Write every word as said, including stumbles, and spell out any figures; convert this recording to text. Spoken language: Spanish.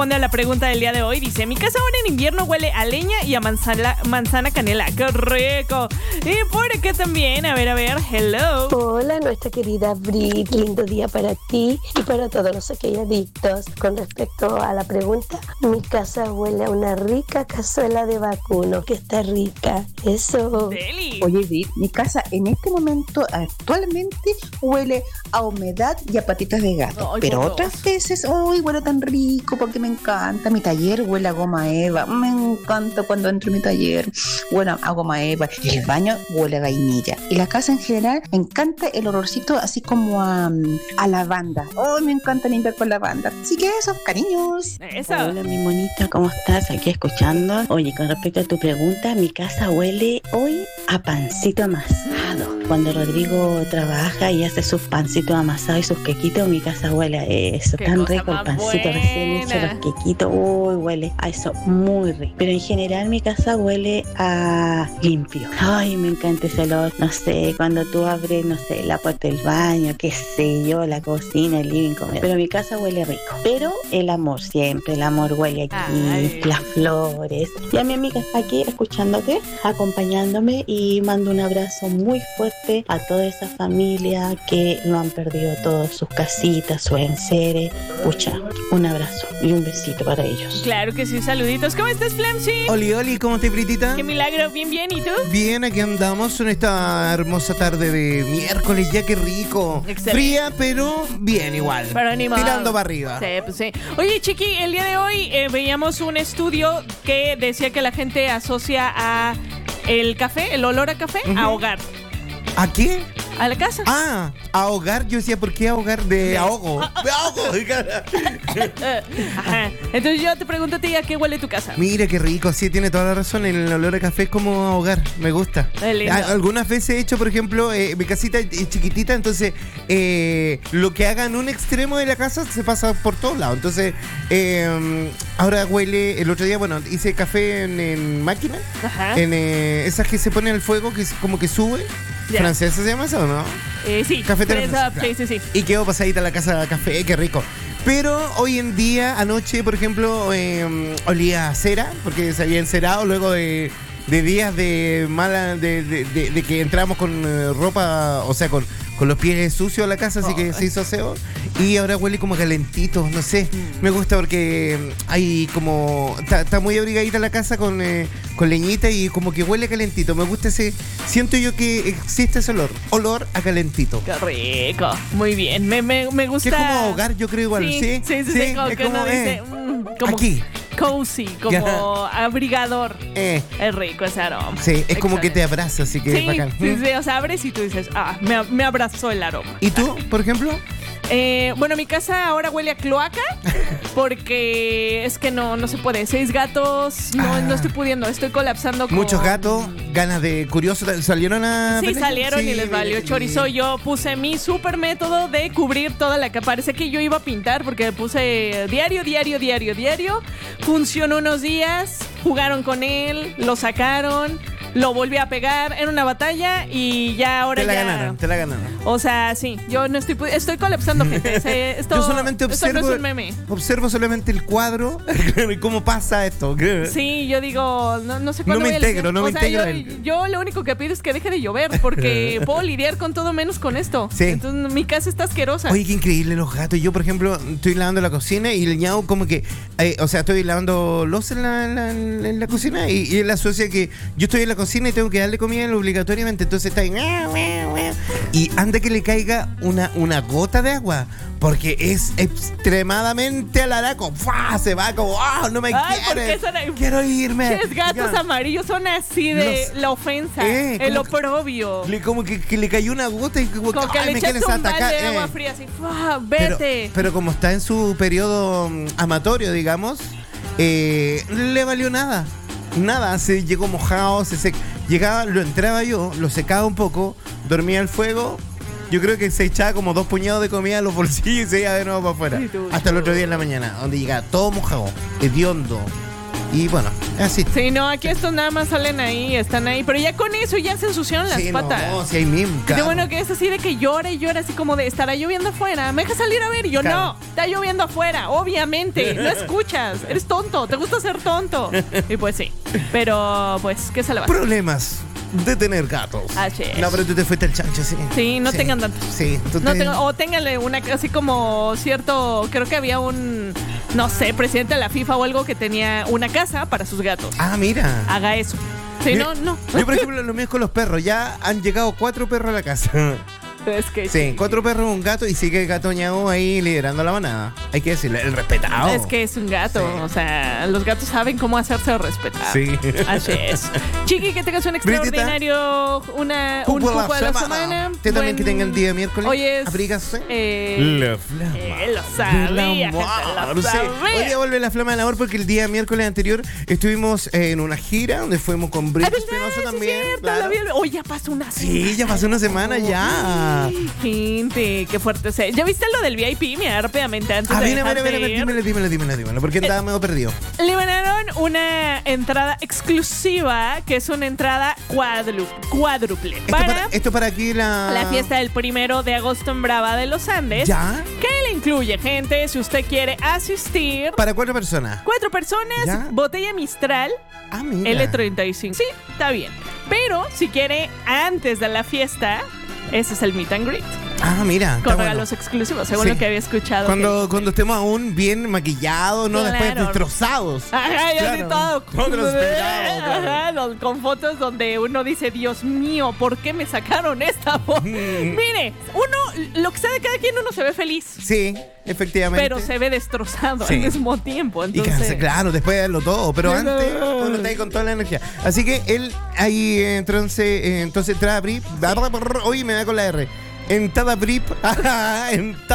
Responde a la pregunta del día de hoy. Dice: mi casa ahora en invierno huele a leña y a manzana, manzana canela. ¡Qué rico! Y por qué también, a ver, a ver, hello. Hola, nuestra querida Brit. Lindo día para ti y para todos los adictos. Con respecto a la pregunta, mi casa huele a una rica cazuela de vacuno, que está rica. Eso. Deli. Oye, Brit, mi casa en este momento actualmente huele a humedad y a patitas de gato. Ay, pero por otras Dios. veces, ¡ay, huele tan rico! Porque me encanta. Mi taller huele a goma eva. Me encanta cuando entro en mi taller. Huele a goma eva. Y el baño huele a vainilla. Y la casa en general, me encanta el olorcito así como a, a lavanda. ¡Ay, me encanta limpiar con lavanda! Así que eso, cariños. Eso. Hola, mi monita, ¿cómo estás? Aquí escuchando. Oye, con respecto a tu pregunta, mi casa huele hoy a pancito amasado. Cuando Rodrigo trabaja y hace sus pancitos amasados y sus quequitos, mi casa huele a eso. Qué Tan cosa rico el más pancito buena. recién hecho, los quequitos. Uy, huele a eso muy rico. Pero en general mi casa huele a limpio. Ay, me encanta ese olor. No sé, cuando tú abres, no sé, la puerta del baño, qué sé yo, la cocina, el living, comer. Pero mi casa huele rico. Pero el amor siempre, el amor huele aquí, Ay. las flores. Y a mi amiga aquí escuchándote, acompañándome, y mando un abrazo muy fuerte a toda esa familia que no han perdido todas sus casitas, sus enseres. Pucha, un abrazo y un besito para ellos. Claro que sí, saluditos. ¿Cómo estás, Flamsi? Oli, Oli, ¿cómo estás, Britita? Qué milagro, bien, bien. ¿Y tú? Bien, aquí andamos en esta hermosa tarde de miércoles, ya que rico. Excelente. Fría, pero bien igual. Pero animado. Tirando para arriba. Sí, pues sí. Oye, Chiqui, el día de hoy eh, veíamos un estudio que decía que la gente asocia a el café, el olor a café, Ujú. a hogar, ¿A qué? a la casa. Ah, ahogar. Yo decía, ¿por qué ahogar? De ahogo. Ah, De ahogo. Eh, Ajá. Entonces yo te pregunto a ti, ¿a qué huele tu casa? Mira qué rico, sí, tiene toda la razón. El olor a café es como ahogar, me gusta. Es lindo. A- Algunas veces he hecho, por ejemplo, eh, mi casita es chiquitita, entonces eh, lo que haga en un extremo de la casa se pasa por todos lados. Entonces, eh, ahora huele, el otro día, bueno, hice café en, en máquina, Ajá. en eh, esas que se ponen al fuego, que es como que sube. Ya. ¿Francesa se llama eso o no? Eh, sí, Cafetera fresa, francesa. sí, sí, sí. Y quedó pasadita a la casa de café, qué rico. Pero hoy en día, anoche, por ejemplo, eh, olía a cera, porque se había encerado luego de, de días de mala, de, de, de- de que entramos con eh, ropa, o sea, con, con los pies sucios a la casa, así que se hizo aseo. Y ahora huele como calentito, no sé. Me gusta porque hay como, está está muy abrigadita la casa con, eh, con leñita y como que huele calentito. Me gusta ese, siento yo que existe ese olor, olor a calentito. Qué rico. Muy bien. Me, me, me gusta. Que es como ahogar, yo creo igual, ¿sí? Sí, sí, sí. sí, como es que como, uno eh, dice, mm, como aquí. cozy, como abrigador. Eh, Es rico ese aroma. sí, es como que te Excelente. abraza, así que es Sí, bacán. sí, sí, o sea, abres y tú dices, ah, me, me abrazó el aroma. ¿Y tú, por ejemplo? Eh, bueno, mi casa ahora huele a cloaca porque es que no, no se puede. Seis gatos, no, Ah. no estoy pudiendo, estoy colapsando con... Muchos gatos, ganas de curioso, ¿salieron a Sí, pelear? salieron Sí, y les valió y- chorizo. Yo puse mi super método de cubrir toda la capa. Parece que yo iba a pintar porque puse diario, diario, diario, diario. Funcionó unos días, jugaron con él, lo sacaron, lo volví a pegar. Era una batalla y ya ahora Te la ya... ganaron, te la ganaron. O sea, sí, yo no estoy... pu- Estoy colapsando, gente. Se- Esto, Yo solamente esto observo, no es un meme. observo solamente el cuadro y cómo pasa esto. Sí, yo digo, no, no sé No cuándo me voy a integro, limpiar. no me O sea, integro yo, en- yo lo único que pido es que deje de llover porque puedo lidiar con todo menos con esto. Sí. Entonces mi casa está asquerosa. Oye, qué increíble los gatos. Yo, por ejemplo, estoy lavando la cocina y el ñao como que... eh, o sea, estoy lavando loza en la, en la- en la cocina y, y él asocia que yo estoy en la cocina y tengo que darle comida obligatoriamente. Entonces está ahí... Y anda que le caiga una, una gota de agua. Porque es extremadamente alaraco. ¡Fua! Se va como... ¡Ah, no me Ay, ¿por quiere! qué son- Quiero irme. Ches, gatos Ya. amarillos son así de Los- la ofensa, Eh, el como que- oprobio. Le- como que, que le cayó una gota y como, Como que ¡ay, le me echaste quieres un balde atacar! de agua Eh. fría así, ¡fua! Pero, vete. pero como está en su periodo mm, amatorio, digamos, eh, le valió nada. Nada, se llegó mojado, se sec- llegaba, lo entraba yo, lo secaba un poco, dormía al fuego. Yo creo que se echaba como dos puñados de comida en los bolsillos y se iba de nuevo para afuera. Sí, tú, Hasta el tú. otro día en la mañana, donde llegaba todo mojado, hediondo. Y bueno, así. Sí, no, aquí estos nada más salen ahí, están ahí, pero ya con eso ya se ensuciaron las Sí, patas. no, si hay mismo. Qué claro. bueno que es así de que llora y llora, así como de estará lloviendo afuera. ¿Me dejas salir a ver? Y yo, Claro. no, está lloviendo afuera, obviamente. No escuchas, eres tonto, te gusta ser tonto. Y pues sí, pero pues, ¿qué se le va a hacer? Problemas de tener gatos. Así es. No, pero tú te fuiste al chancho, sí. Sí, no tengan tantos. Sí, tú No te- tengo, o ténganle una así como cierto, creo que había un, no sé, presidente de la FIFA o algo que tenía una casa para sus gatos. Ah, mira. Haga eso. Sí, Mira, no, no. Yo, por ejemplo, lo mío es con los perros. Ya han llegado cuatro perros a la casa. Es que Sí, cuatro perros, un gato y sigue el gato ñao ahí liderando la manada. Hay que decirle, el respetado. Es que es un gato, Sí. o sea, los gatos saben cómo hacerse respetar. Sí. Así es. Chiqui, que tengas un extraordinario, una, un Pupo pupo de la semana. Usted también Buen- que tenga el día miércoles. Hoy es... Abrígase. Eh, La flama. eh, lo sabía, del gente, amor. lo Sí. sabía. Hoy día vuelve la flama del amor porque el día miércoles anterior estuvimos en una gira donde fuimos con Ah, Brito ¿verdad? Espinosa Sí, también. cierto, claro. la vi- Hoy ya pasó una semana. Sí, ya pasó una semana ya. Gente, qué fuerte sea. ¿Ya viste lo del V I P? Mira, rápidamente, antes Ah, de viene, viene, dejarte viene, ir. dímelo, dímelo, dímelo, dímelo, porque andaba medio perdido. Liberaron una entrada exclusiva que es una entrada cuádru- cuádruple Esto para, para, esto para aquí la... la fiesta del primero de agosto en Brava de los Andes. ¿Ya? Que le incluye, gente, si usted quiere asistir. Para cuatro personas. Cuatro personas, ¿Ya? botella Mistral, Ah, mira. L treinta y cinco. Sí, está bien. Pero si quiere antes de la fiesta, ese es el meet and greet. Ah, mira. Con está bueno. regalos exclusivos, según Sí. lo que había escuchado. Cuando, cuando estemos aún bien maquillados, no después Claro. destrozados. Ajá, ya Claro. vi todo. Todo transpirado, claro. Ajá, los- con fotos donde uno dice, Dios mío, ¿por qué me sacaron esta foto? Mire, uno, lo que sea de cada quien, uno se ve feliz, Sí, efectivamente. pero se ve destrozado Sí. al mismo tiempo. Y Entonces, cansa, claro, después de darlo todo, pero No. antes uno está ahí con toda la energía. Así que él ahí, eh, entonces, eh, entonces, Tadabrip, oye, me da con la R. En Tadabrip, en